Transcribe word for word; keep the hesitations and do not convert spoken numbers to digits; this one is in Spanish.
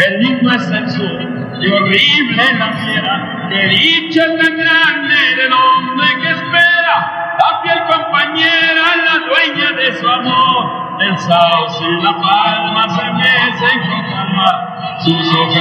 qué lindo es el sur y horrible la fiera, qué dicha tan grande del hombre que espera la fiel compañera, la dueña de su amor. El sauce y la palma se mecen con calma, sus hojas